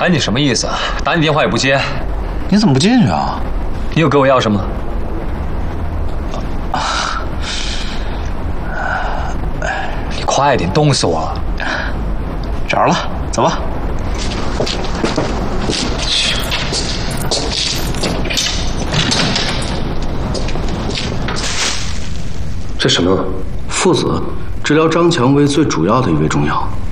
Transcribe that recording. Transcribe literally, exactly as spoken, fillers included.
哎，你什么意思啊？打你电话也不接， 你怎么不进去啊？ 你有给我要什么？你快点，冻死我了！ 找着了，走吧。 这什么？附子，治疗张蔷薇最主要的一味中药。